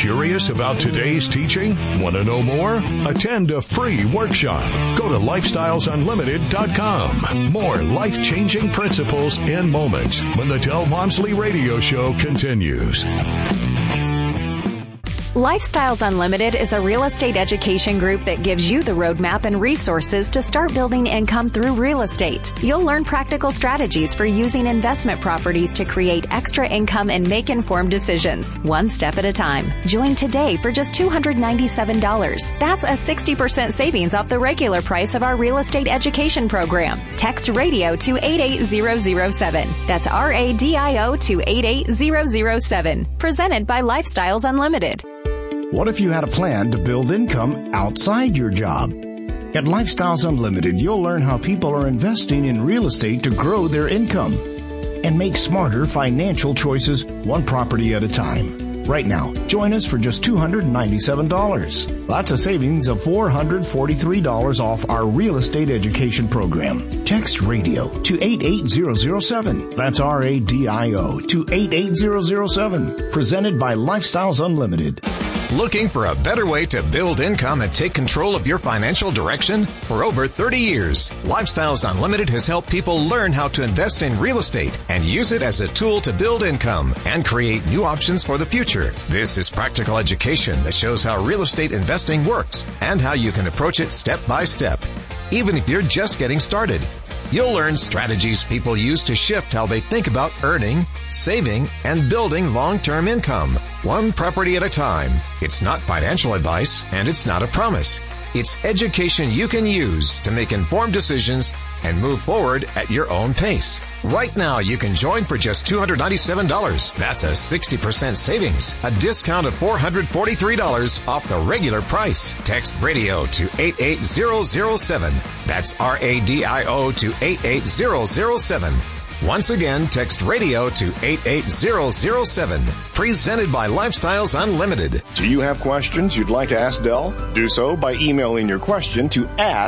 Curious about today's teaching? Want to know more? Attend a free workshop. Go to lifestylesunlimited.com. More life-changing principles and moments when the Del Walmsley Radio Show continues. Lifestyles Unlimited is a real estate education group that gives you the roadmap and resources to start building income through real estate. You'll learn practical strategies for using investment properties to create extra income and make informed decisions, one step at a time. Join today for just $297. That's a 60% savings off the regular price of our real estate education program. Text radio to 88007. That's RADIO to 88007. Presented by Lifestyles Unlimited. What if you had a plan to build income outside your job? At Lifestyles Unlimited, you'll learn how people are investing in real estate to grow their income and make smarter financial choices one property at a time. Right now, join us for just $297. That's a savings of $443 off our real estate education program. Text radio to 88007. That's RADIO to 88007. Presented by Lifestyles Unlimited. Looking for a better way to build income and take control of your financial direction? For over 30 years, Lifestyles Unlimited has helped people learn how to invest in real estate and use it as a tool to build income and create new options for the future. This is practical education that shows how real estate investing works and how you can approach it step by step, even if you're just getting started. You'll learn strategies people use to shift how they think about earning, saving, and building long-term income, one property at a time. It's not financial advice, and it's not a promise. It's education you can use to make informed decisions and move forward at your own pace. Right now, you can join for just $297. That's a 60% savings, a discount of $443 off the regular price. Text radio to 88007. That's RADIO to 88007. Once again, text radio to 88007. Presented by Lifestyles Unlimited. Do you have questions you'd like to ask Del? Do so by emailing your question to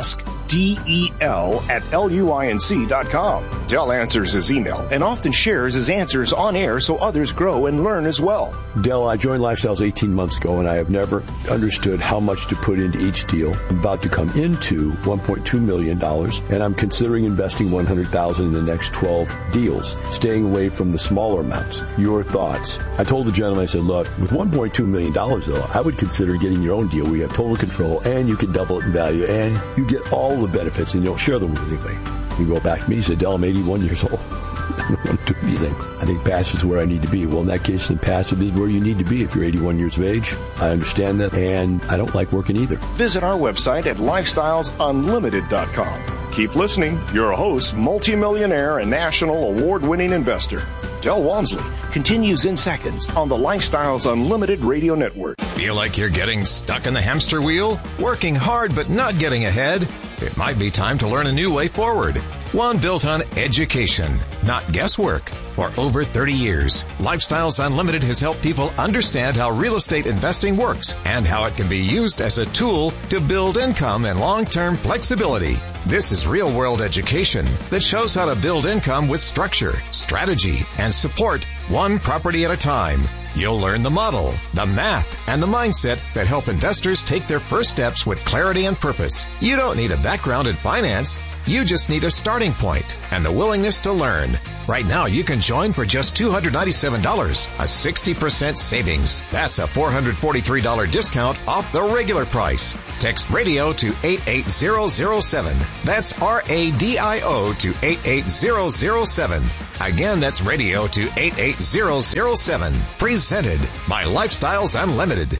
askdel@luinc.com. Del answers his email and often shares his answers on air so others grow and learn as well. Del, I joined Lifestyles 18 months ago, and I have never understood how much to put into each deal. I'm about to come into $1.2 million, and I'm considering investing $100,000 in the next 12 deals, staying away from the smaller amounts. Your thoughts? I told the gentleman, I said, look, with $1.2 million, though, I would consider getting your own deal where you have total control and you can double it in value and you get all the benefits and you don't share them with anybody. You go back to me, he said, Del, I'm 81 years old. I don't want to do anything. I think passive is where I need to be. Well, in that case, then passive is where you need to be if you're 81 years of age. I understand that, and I don't like working either. Visit our website at lifestylesunlimited.com. Keep listening. Your host, multimillionaire and national award-winning investor, Del Walmsley, continues in seconds on the Lifestyles Unlimited Radio Network. Feel like you're getting stuck in the hamster wheel? Working hard but not getting ahead? It might be time to learn a new way forward. One built on education, not guesswork. For over 30 years, Lifestyles Unlimited has helped people understand how real estate investing works and how it can be used as a tool to build income and long-term flexibility. This is real-world education that shows how to build income with structure, strategy, and support one property at a time. You'll learn the model, the math, and the mindset that help investors take their first steps with clarity and purpose. You don't need a background in finance. You just need a starting point and the willingness to learn. Right now, you can join for just $297, a 60% savings. That's a $443 discount off the regular price. Text radio to 88007. That's RADIO to 88007. Again, that's radio to 88007. Presented by Lifestyles Unlimited.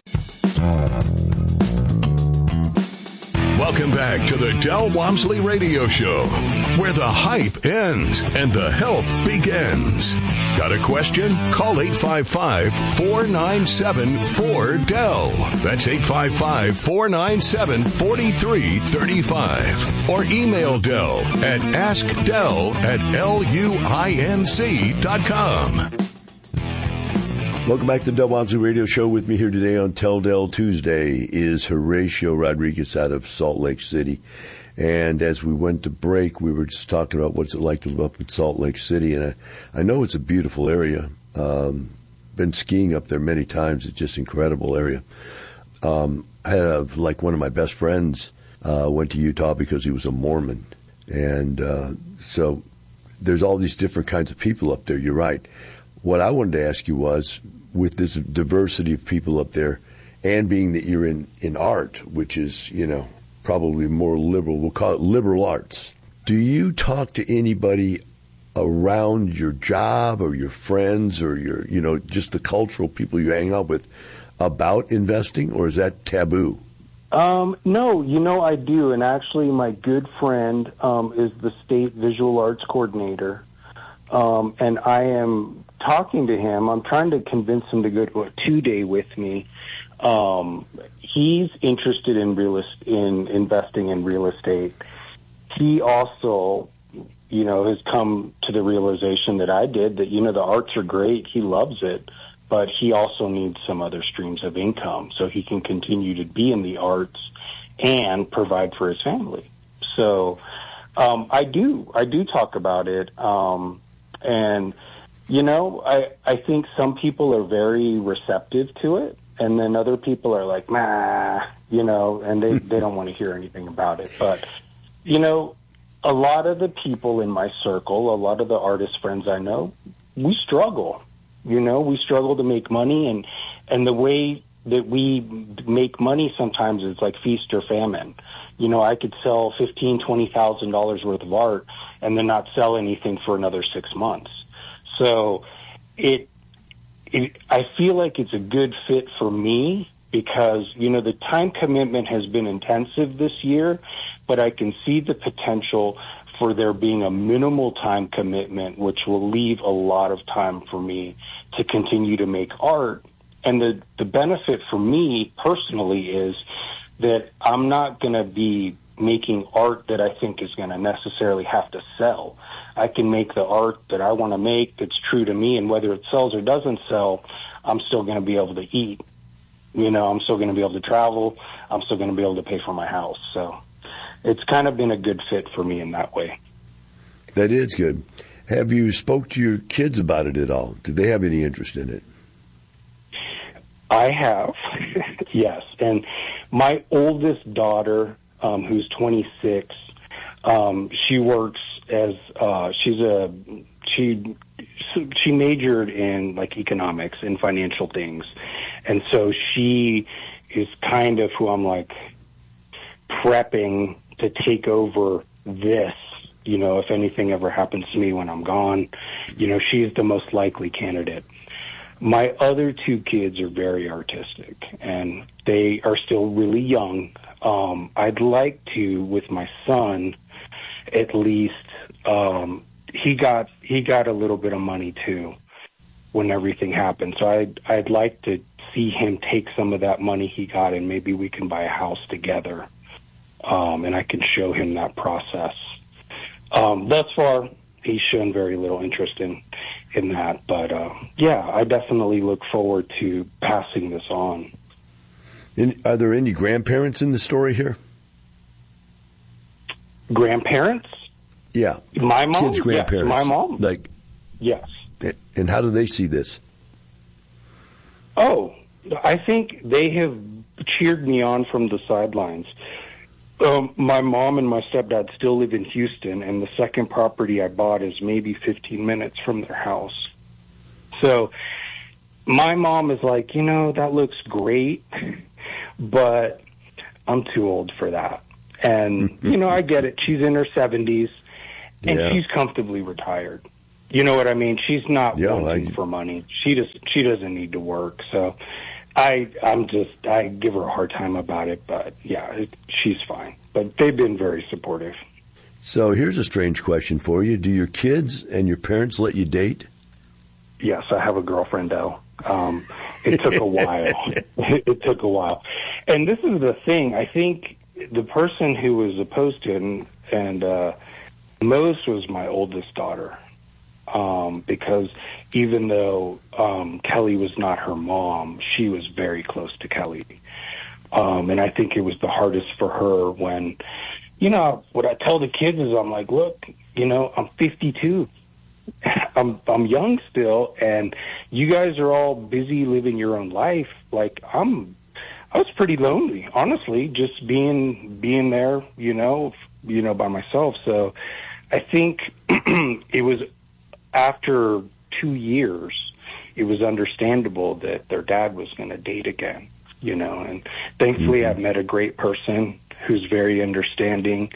Welcome back to the Del Walmsley Radio Show, where the hype ends and the help begins. Got a question? Call 855-497-4DEL. That's 855-497-4335. Or email Del at askdel@luinc.com. Welcome back to the Del Walmsley Radio Show. With me here today on Tell Del Tuesday is Horatio Rodriguez out of Salt Lake City. And as we went to break, we were just talking about what's it like to live up in Salt Lake City. And I know it's a beautiful area. been skiing up there many times. It's just an incredible area. I have, like, one of my best friends went to Utah because he was a Mormon. And so there's all these different kinds of people up there. You're right. What I wanted to ask you was, with this diversity of people up there, and being that you're in art, which is, probably more liberal, we'll call it liberal arts, do you talk to anybody around your job or your friends or your, just the cultural people you hang out with about investing, or is that taboo? No, I do. And actually, my good friend is the state visual arts coordinator. And I am talking to him. I'm trying to convince him to go to a 2-day with me. He's interested in investing in real estate. He also, has come to the realization that I did that, the arts are great. He loves it, but he also needs some other streams of income so he can continue to be in the arts and provide for his family. So, I do talk about it. And, I think some people are very receptive to it. And then other people are like, nah, and they don't want to hear anything about it. But, a lot of the people in my circle, a lot of the artist friends I know, we struggle. We struggle to make money. And the way that we make money sometimes is like feast or famine. I could sell $15,000, $20,000 worth of art and then not sell anything for another 6 months. So I feel like it's a good fit for me because, the time commitment has been intensive this year, but I can see the potential for there being a minimal time commitment, which will leave a lot of time for me to continue to make art. And the benefit for me personally is that I'm not going to be making art that I think is going to necessarily have to sell. I can make the art that I want to make that's true to me, and whether it sells or doesn't sell, I'm still going to be able to eat. I'm still going to be able to travel. I'm still going to be able to pay for my house. So it's kind of been a good fit for me in that way. That is good. Have you spoke to your kids about it at all? Do they have any interest in it? I have, yes. And my oldest daughter, who's 26, she works as she majored in like economics and financial things, and so she is kind of who I'm like prepping to take over this. If anything ever happens to me when I'm gone, she's the most likely candidate. My other two kids are very artistic, and they are still really young. I'd like to, with my son, at least, he got a little bit of money too when everything happened. So I'd like to see him take some of that money he got, and maybe we can buy a house together, and I can show him that process. Thus far, he's shown very little interest in that, but I definitely look forward to passing this on. Are there any grandparents in the story here? Grandparents? Yeah. My mom? Kids' grandparents. Yes, my mom? Yes. And how do they see this? Oh, I think they have cheered me on from the sidelines. My mom and my stepdad still live in Houston, and the second property I bought is maybe 15 minutes from their house. So my mom is like, that looks great, but I'm too old for that. And, I get it. She's in her 70s, and she's comfortably retired. You know what I mean? She's not wanting for money. She doesn't need to work. So I give her a hard time about it, but she's fine. But they've been very supportive. So here's a strange question for you. Do your kids and your parents let you date? Yes, I have a girlfriend, though. It took a while. It took a while. And this is the thing. I think the person who was opposed to it and most was my oldest daughter. Because even though Kelly was not her mom, she was very close to Kelly. And I think it was the hardest for her when, what I tell the kids is I'm like, look, I'm 52. I'm young still, and you guys are all busy living your own life. Like, I was pretty lonely, honestly, just being there, by myself. So I think it was after 2 years, it was understandable that their dad was going to date again, and thankfully I've met a great person who's very understanding,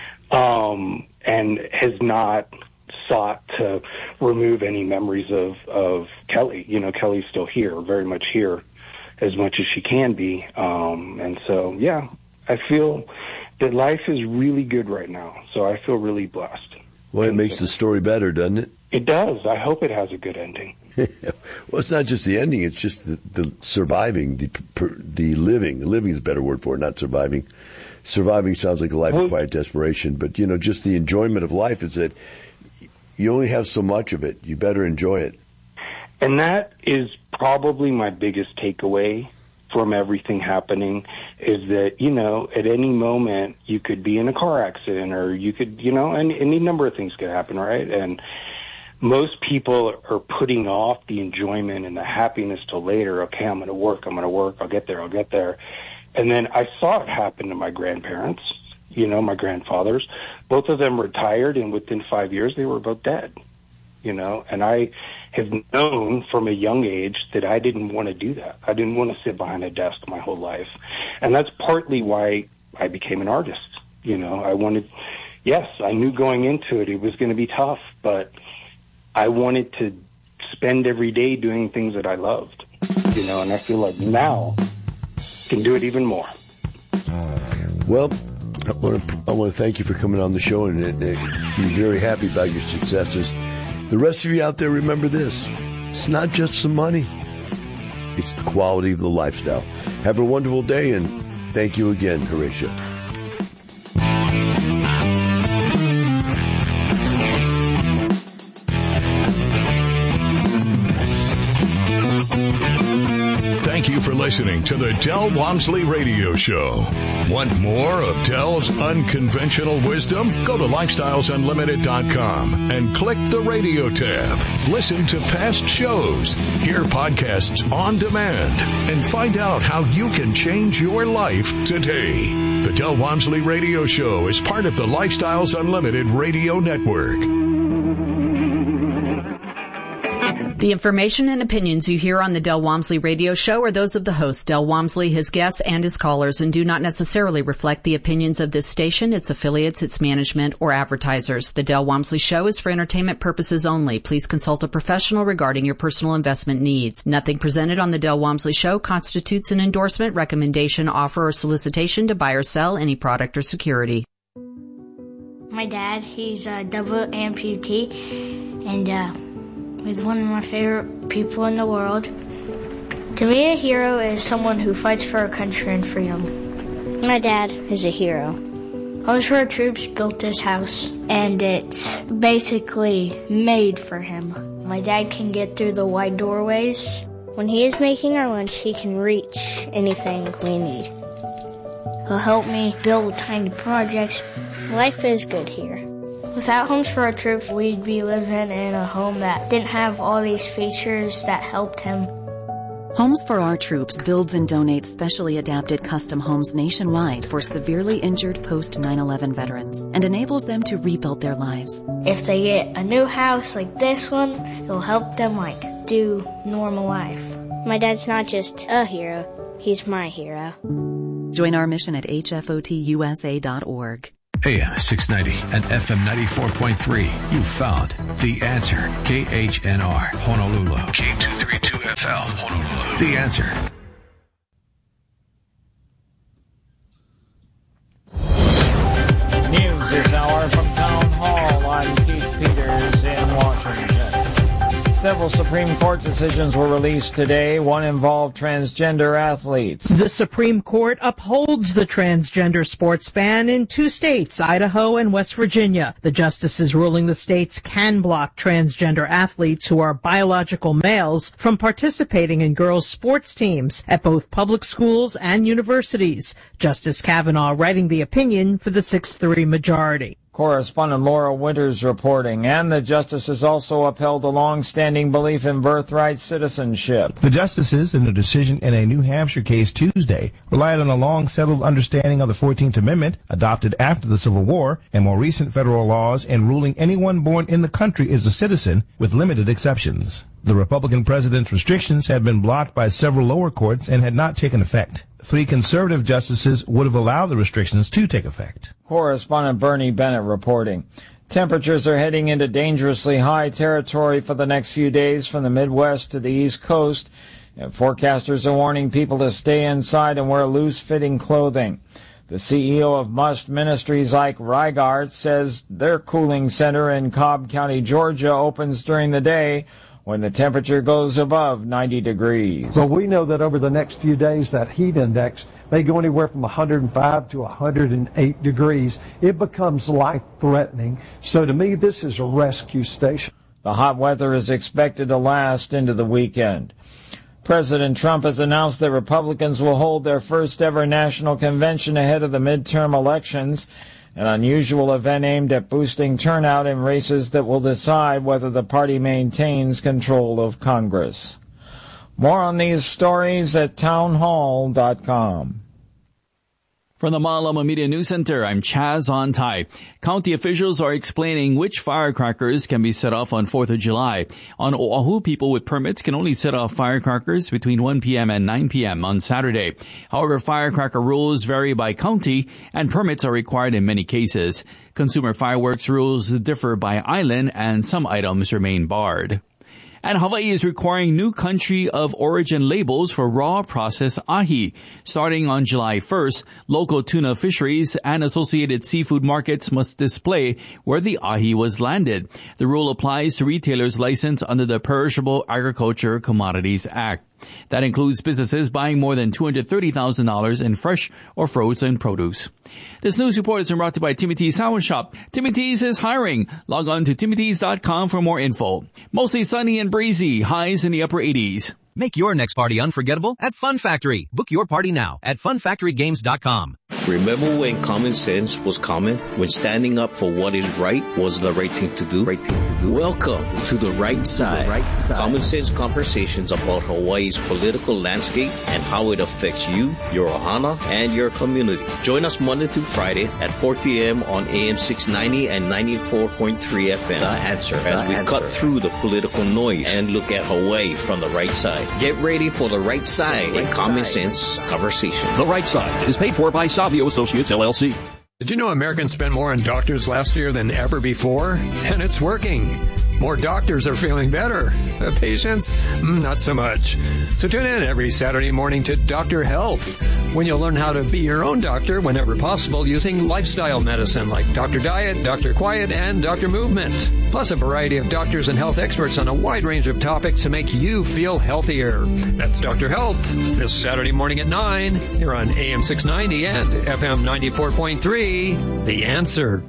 and has not sought to remove any memories of Kelly. Kelly's still here, very much here, as much as she can be. And so, yeah, I feel that life is really good right now. So I feel really blessed. Well, it makes the story better, doesn't it? It does. I hope it has a good ending. Well, it's not just the ending. It's just the surviving, the living. Living is a better word for it, not surviving. Surviving sounds like a life of quiet desperation. But, just the enjoyment of life is that you only have so much of it. You better enjoy it. And that is probably my biggest takeaway from everything happening, is that, at any moment you could be in a car accident, or you could, any number of things could happen, right? And most people are putting off the enjoyment and the happiness till later. Okay, I'm going to work. I'll get there. And then I saw it happen to my grandparents, my grandfathers. Both of them retired, and within 5 years they were both dead, and I have known from a young age that I didn't want to do that. I didn't want to sit behind a desk my whole life. And that's partly why I became an artist. I knew going into it was going to be tough, but I wanted to spend every day doing things that I loved, and I feel like now I can do it even more. Well, I want to thank you for coming on the show and be very happy about your successes. The rest of you out there, remember this. It's not just some money. It's the quality of the lifestyle. Have a wonderful day, and thank you again, Horatio. Thank you for listening to the Del Walmsley Radio Show. Want more of Del's unconventional wisdom? Go to lifestylesunlimited.com and click the radio tab. Listen to past shows, hear podcasts on demand, and find out how you can change your life today. The Del Walmsley Radio Show is part of the Lifestyles Unlimited Radio Network. The information and opinions you hear on the Del Walmsley Radio Show are those of the host, Del Walmsley, his guests, and his callers, and do not necessarily reflect the opinions of this station, its affiliates, its management, or advertisers. The Del Walmsley Show is for entertainment purposes only. Please consult a professional regarding your personal investment needs. Nothing presented on the Del Walmsley Show constitutes an endorsement, recommendation, offer, or solicitation to buy or sell any product or security. My dad, he's a double amputee, and he's one of my favorite people in the world. To me, a hero is someone who fights for our country and freedom. My dad is a hero. Homes for Our Troops built this house, and it's basically made for him. My dad can get through the wide doorways. When he is making our lunch, he can reach anything we need. He'll help me build tiny projects. Life is good here. Without Homes for Our Troops, we'd be living in a home that didn't have all these features that helped him. Homes for Our Troops builds and donates specially adapted custom homes nationwide for severely injured post-9/11 veterans and enables them to rebuild their lives. If they get a new house like this one, it'll help them do normal life. My dad's not just a hero, he's my hero. Join our mission at hfotusa.org. AM 690 and FM 94.3. You found The Answer. KHNR, Honolulu. K232FL, Honolulu. The Answer. News this hour from Town Hall. I'm Keith Peters in Washington. Several Supreme Court decisions were released today. One involved transgender athletes. The Supreme Court upholds the transgender sports ban in 2 states, Idaho and West Virginia. The justices ruling the states can block transgender athletes who are biological males from participating in girls' sports teams at both public schools and universities. Justice Kavanaugh writing the opinion for the 6-3 majority. Correspondent Laura Winters reporting. And the justices also upheld a long-standing belief in birthright citizenship. The justices, in a decision in a New Hampshire case Tuesday, relied on a long-settled understanding of the 14th Amendment, adopted after the Civil War, and more recent federal laws in ruling anyone born in the country is a citizen, with limited exceptions. The Republican president's restrictions had been blocked by several lower courts and had not taken effect. 3 conservative justices would have allowed the restrictions to take effect. Correspondent Bernie Bennett reporting. Temperatures are heading into dangerously high territory for the next few days from the Midwest to the East Coast, and forecasters are warning people to stay inside and wear loose-fitting clothing. The CEO of Must Ministries, Ike Reigart, says their cooling center in Cobb County, Georgia, opens during the day when the temperature goes above 90 degrees. Well, we know that over the next few days, that heat index may go anywhere from 105 to 108 degrees. It becomes life-threatening. So to me, this is a rescue station. The hot weather is expected to last into the weekend. President Trump has announced that Republicans will hold their first ever national convention ahead of the midterm elections, an unusual event aimed at boosting turnout in races that will decide whether the party maintains control of Congress. More on these stories at townhall.com. From the Malama Media News Center, I'm Chaz Ontai. County officials are explaining which firecrackers can be set off on 4th of July. On Oahu, people with permits can only set off firecrackers between 1 p.m. and 9 p.m. on Saturday. However, firecracker rules vary by county, and permits are required in many cases. Consumer fireworks rules differ by island, and some items remain barred. And Hawaii is requiring new country of origin labels for raw processed ahi. Starting on July 1st, local tuna fisheries and associated seafood markets must display where the ahi was landed. The rule applies to retailers licensed under the Perishable Agriculture Commodities Act. That includes businesses buying more than $230,000 in fresh or frozen produce. This news report is brought to you by Timothy's Sound Shop. Timothy's is hiring. Log on to timothys.com for more info. Mostly sunny and breezy. Highs in the upper 80s. Make your next party unforgettable at Fun Factory. Book your party now at funfactorygames.com. Remember when common sense was common? When standing up for what is right was the right thing to do? Welcome to The Right Side. Common sense conversations about Hawaii's political landscape and how it affects you, your ohana, and your community. Join us Monday through Friday at 4 p.m. on AM 690 and 94.3 FM. The Answer, as we cut through the political noise and look at Hawaii from the right side. Get ready for The Right Side in Common Sense Conversation. The Right Side is paid for by Savio Associates, LLC. Did you know Americans spent more on doctors last year than ever before? And it's working. More doctors are feeling better. Patients, not so much. So tune in every Saturday morning to Dr. Health, when you'll learn how to be your own doctor whenever possible using lifestyle medicine like Dr. Diet, Dr. Quiet, and Dr. Movement. Plus a variety of doctors and health experts on a wide range of topics to make you feel healthier. That's Dr. Health, this Saturday morning at 9, here on AM 690 and FM 94.3, The Answer.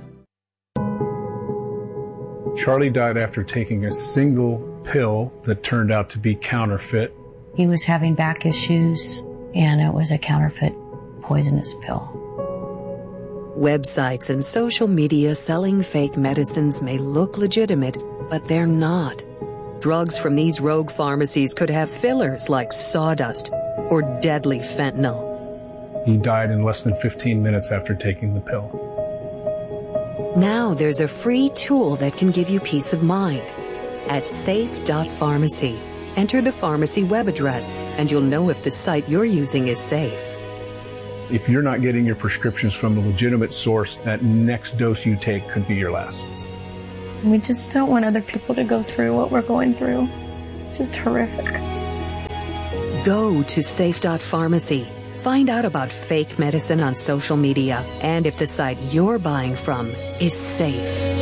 Charlie died after taking a single pill that turned out to be counterfeit. He was having back issues, and it was a counterfeit poisonous pill. Websites and social media selling fake medicines may look legitimate, but they're not. Drugs from these rogue pharmacies could have fillers like sawdust or deadly fentanyl. He died in less than 15 minutes after taking the pill. Now there's a free tool that can give you peace of mind. At safe.pharmacy, enter the pharmacy web address and you'll know if the site you're using is safe. If you're not getting your prescriptions from a legitimate source, that next dose you take could be your last. We just don't want other people to go through what we're going through. It's just horrific. Go to safe.pharmacy. Find out about fake medicine on social media and if the site you're buying from is safe.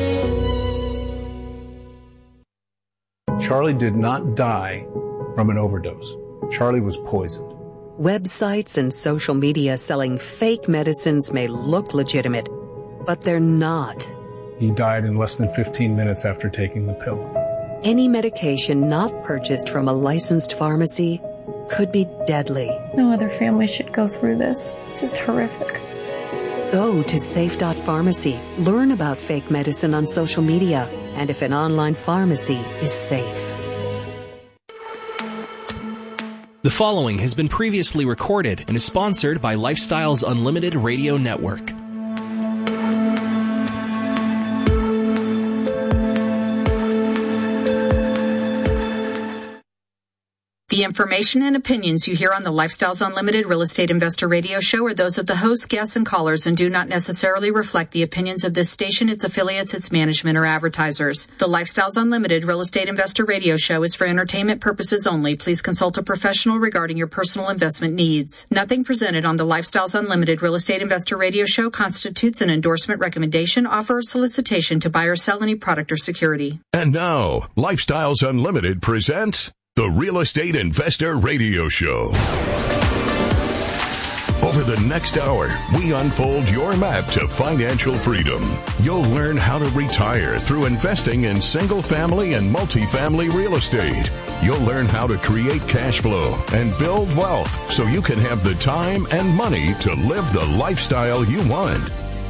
Charlie did not die from an overdose. Charlie was poisoned. Websites and social media selling fake medicines may look legitimate, but they're not. He died in less than 15 minutes after taking the pill. Any medication not purchased from a licensed pharmacy could be deadly. No other family should go through this. It's just horrific. Go to safe.pharmacy. Learn about fake medicine on social media and if an online pharmacy is safe. The following has been previously recorded and is sponsored by Lifestyles Unlimited Radio Network. The information and opinions you hear on the Lifestyles Unlimited Real Estate Investor Radio Show are those of the hosts, guests, and callers and do not necessarily reflect the opinions of this station, its affiliates, its management, or advertisers. The Lifestyles Unlimited Real Estate Investor Radio Show is for entertainment purposes only. Please consult a professional regarding your personal investment needs. Nothing presented on the Lifestyles Unlimited Real Estate Investor Radio Show constitutes an endorsement, recommendation, offer, or solicitation to buy or sell any product or security. And now, Lifestyles Unlimited presents the Real Estate Investor Radio Show. Over the next hour, we unfold your map to financial freedom. You'll learn how to retire through investing in single-family and multifamily real estate. You'll learn how to create cash flow and build wealth so you can have the time and money to live the lifestyle you want.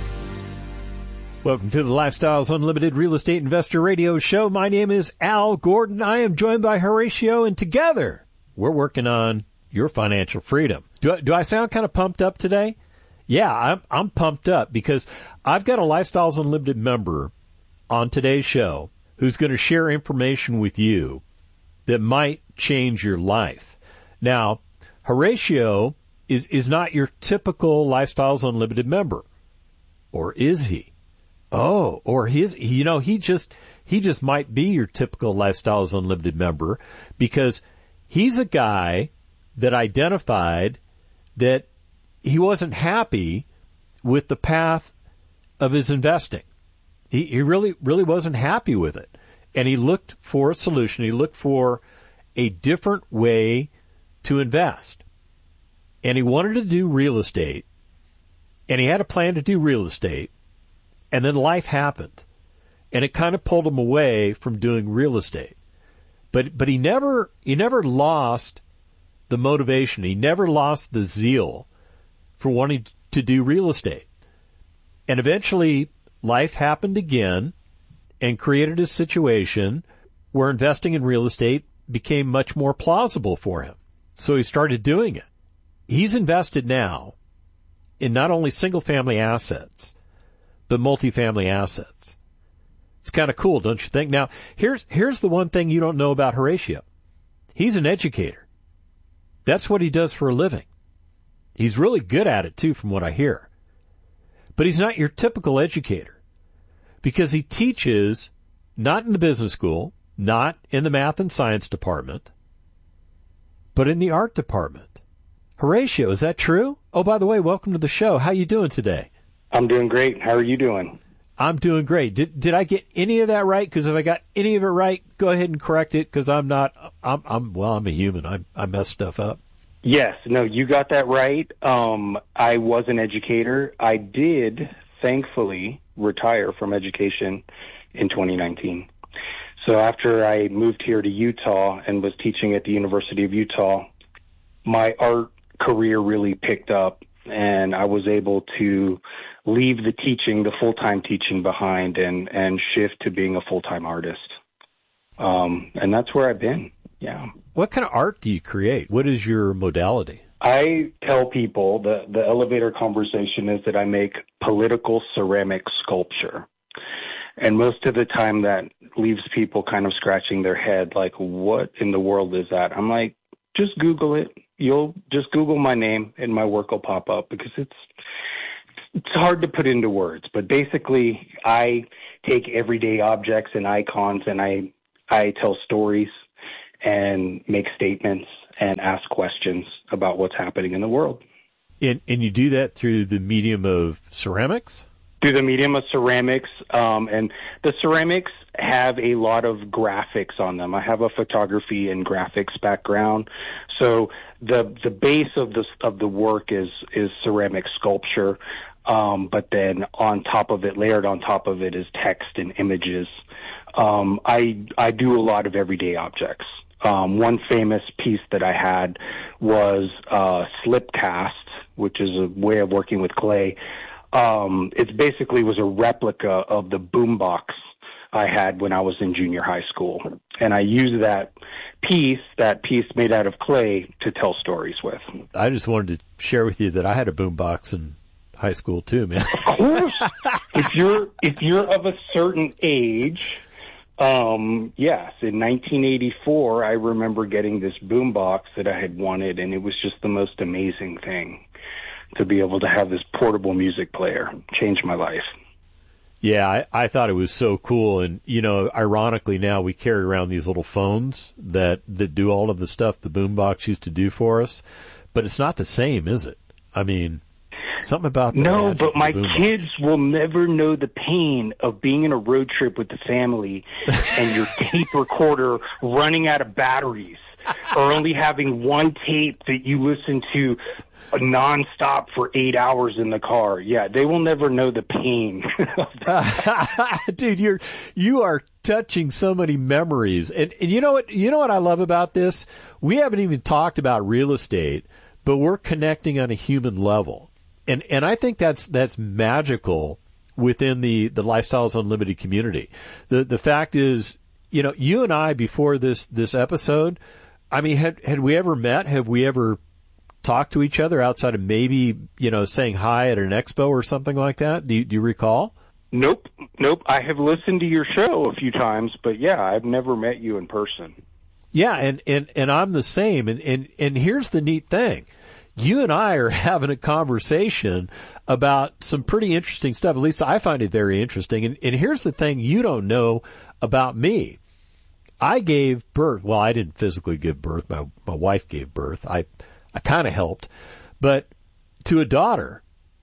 Welcome to the Lifestyles Unlimited Real Estate Investor Radio Show. My name is Al Gordon. I am joined by Horatio, and together we're working on your financial freedom. Do I sound kind of pumped up today? Yeah, I'm pumped up because I've got a Lifestyles Unlimited member on today's show who's going to share information with you that might change your life. Now, Horatio is not your typical Lifestyles Unlimited member, or is he? Oh, or he just might be your typical Lifestyles Unlimited member because he's a guy that identified that he wasn't happy with the path of his investing. He really wasn't happy with it. And he looked for a solution. He looked for a different way to invest. And he wanted to do real estate. And he had a plan to do real estate. And then life happened, and it kind of pulled him away from doing real estate. But he never lost the motivation. He never lost the zeal for wanting to do real estate. And eventually, life happened again and created a situation where investing in real estate became much more plausible for him. So he started doing it. He's invested now in not only single-family assets, but multifamily assets. It's kind of cool, don't you think? Now, here's the one thing you don't know about Horatio. He's an educator. That's what he does for a living. He's really good at it, too, from what I hear. But he's not your typical educator because he teaches not in the business school, not in the math and science department, but in the art department. Horatio, is that true? Oh, by the way, welcome to the show. How you doing today? I'm doing great. How are you doing? I'm doing great. Did I get any of that right? Because if I got any of it right, go ahead and correct it. Because I'm a human. I mess stuff up. Yes. No, you got that right. I was an educator. I did, thankfully, retire from education in 2019. So after I moved here to Utah and was teaching at the University of Utah, my art career really picked up, and I was able to leave the teaching, the full-time teaching behind and shift to being a full-time artist. And that's where I've been. Yeah. What kind of art do you create? What is your modality? I tell people the elevator conversation is that I make political ceramic sculpture. And most of the time that leaves people kind of scratching their head, like, what in the world is that? I'm like, just Google it. You'll just Google my name and my work will pop up because it's hard to put into words. But basically, I take everyday objects and icons and I tell stories and make statements and ask questions about what's happening in the world. And you do that through the medium of ceramics? Through the medium of ceramics, and the ceramics have a lot of graphics on them. I have a photography and graphics background, so the base of the work is ceramic sculpture, but then layered on top of it is text and images. I do a lot of everyday objects. One famous piece that I had was slip cast, which is a way of working with clay. It basically was a replica of the boombox I had when I was in junior high school. And I used that piece made out of clay, to tell stories with. I just wanted to share with you that I had a boombox in high school too, man. Of course. if you're of a certain age, yes, in 1984, I remember getting this boombox that I had wanted, and it was just the most amazing thing to be able to have this portable music player. Changed my life. Yeah, I thought it was so cool. And, you know, ironically now we carry around these little phones that do all of the stuff the boombox used to do for us. But it's not the same, is it? I mean, something about the No, magic but of the my boombox. kids will never know the pain of being in a road trip with the family and your tape recorder running out of batteries, or only having one tape that you listen to nonstop for 8 hours in the car. Yeah, they will never know the pain. Dude, you are touching so many memories. And you know what I love about this? We haven't even talked about real estate, but we're connecting on a human level. And I think that's magical within the Lifestyles Unlimited community. The fact is, you know, you and I, before this episode, I mean, had we ever met? Have we ever talked to each other outside of maybe, you know, saying hi at an expo or something like that? Do you recall? Nope. I have listened to your show a few times, but yeah, I've never met you in person. Yeah, and I'm the same. And here's the neat thing. You and I are having a conversation about some pretty interesting stuff. At least I find it very interesting. And here's the thing you don't know about me. I gave birth. Well, I didn't physically give birth. My wife gave birth. I kind of helped, but to a daughter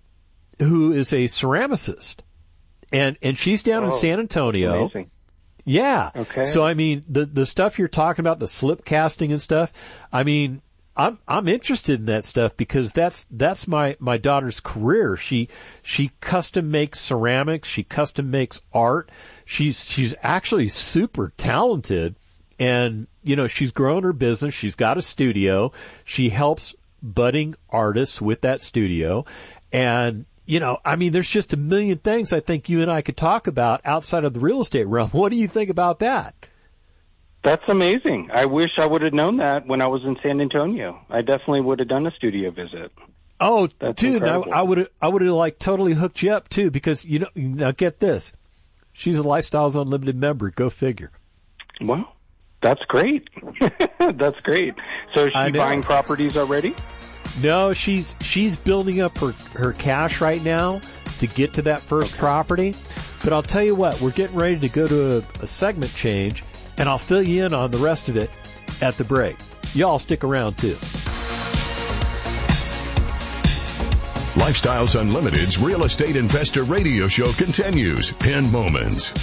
who is a ceramicist, and she's down in San Antonio. Amazing. Yeah. Okay. So I mean, the stuff you're talking about, the slip casting and stuff. I mean, I'm interested in that stuff because that's my daughter's career. She custom makes ceramics. She custom makes art. She's actually super talented. And, you know, she's grown her business. She's got a studio. She helps budding artists with that studio. And, you know, I mean, there's just a million things I think you and I could talk about outside of the real estate realm. What do you think about that? That's amazing. I wish I would have known that when I was in San Antonio. I definitely would have done a studio visit. Oh, That's dude, incredible. I would have like totally hooked you up too, because, you know, now get this. She's a Lifestyles Unlimited member. Go figure. Well, that's great. That's great. So is I she know. buying properties already? No, she's building up her cash right now to get to that first property. But I'll tell you what, we're getting ready to go to a segment change, and I'll fill you in on the rest of it at the break. Y'all stick around too. Lifestyles Unlimited's Real Estate Investor Radio Show continues in moments.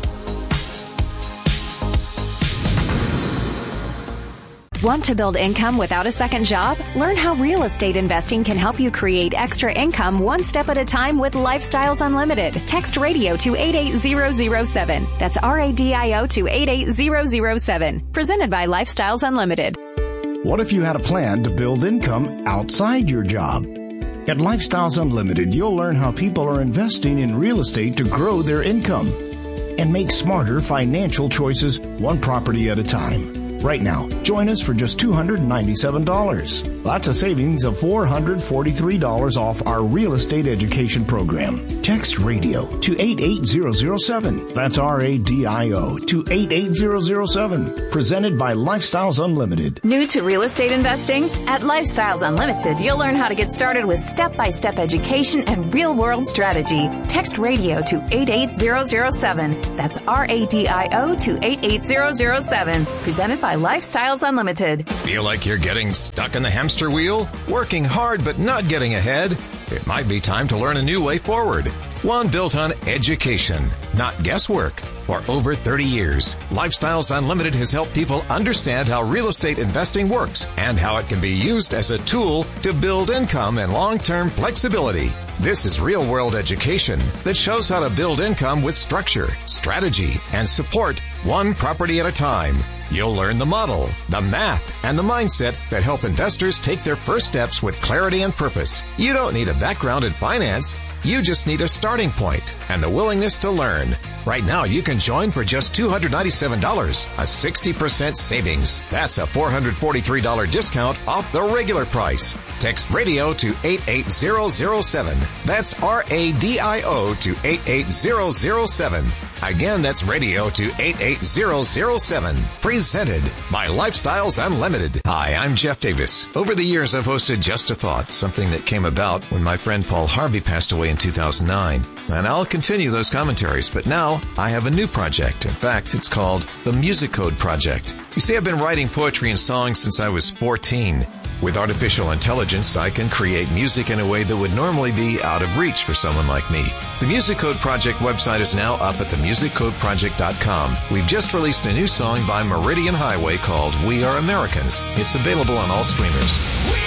Want to build income without a second job? Learn how real estate investing can help you create extra income one step at a time with Lifestyles Unlimited. Text radio to 88007. That's RADIO to 88007. Presented by Lifestyles Unlimited. What if you had a plan to build income outside your job? At Lifestyles Unlimited, you'll learn how people are investing in real estate to grow their income and make smarter financial choices one property at a time. Right now, join us for just $297. That's a savings of $443 off our real estate education program. Text radio to 88007. That's RADIO to 88007. Presented by Lifestyles Unlimited. New to real estate investing? At Lifestyles Unlimited, you'll learn how to get started with step-by-step education and real-world strategy. Text radio to 88007. That's RADIO to 88007. Presented by Lifestyles Unlimited. Feel like you're getting stuck in the hamster wheel? Working hard but not getting ahead? It might be time to learn a new way forward. One built on education, not guesswork. For over 30 years, Lifestyles Unlimited has helped people understand how real estate investing works and how it can be used as a tool to build income and long-term flexibility. This is real-world education that shows how to build income with structure, strategy, and support one property at a time. You'll learn the model, the math, and the mindset that help investors take their first steps with clarity and purpose. You don't need a background in finance. You just need a starting point and the willingness to learn. Right now, you can join for just $297, a 60% savings. That's a $443 discount off the regular price. Text radio to 88007. That's RADIO to 88007. Again, that's radio to 88007. Presented by Lifestyles Unlimited. Hi, I'm Jeff Davis. Over the years, I've hosted Just a Thought, something that came about when my friend Paul Harvey passed away in 2009. And I'll continue those commentaries, but now I have a new project. In fact, it's called the Music Code Project. You see, I've been writing poetry and songs since I was 14. With artificial intelligence, I can create music in a way that would normally be out of reach for someone like me. The Music Code Project website is now up at themusiccodeproject.com. We've just released a new song by Meridian Highway called We Are Americans. It's available on all streamers.